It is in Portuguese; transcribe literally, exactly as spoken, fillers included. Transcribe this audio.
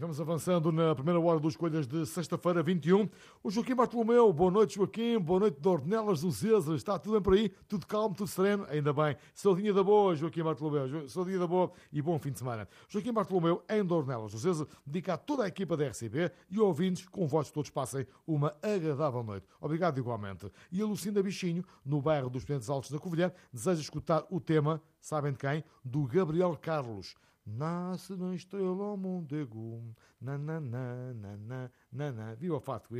Vamos avançando na primeira hora dos Escolhas de sexta-feira, vinte e um. O Joaquim Bartolomeu, boa noite, Joaquim, boa noite de Ornelas do César. Está tudo bem por aí? Tudo calmo, tudo sereno? Ainda bem. Saudinha da boa, Joaquim Bartolomeu. Saudinha da boa e bom fim de semana. Joaquim Bartolomeu, em Ornelas do César, dedica a toda a equipa da R C B e ouvintes, com votos todos passem uma agradável noite. Obrigado igualmente. E a Lucinda Bichinho, no bairro dos Pendentes Altos da Covilhã, deseja escutar o tema, sabem de quem? Do Gabriel Carlos. Nasce na estrela ao mondego, nananana, nanana. Viva o fato.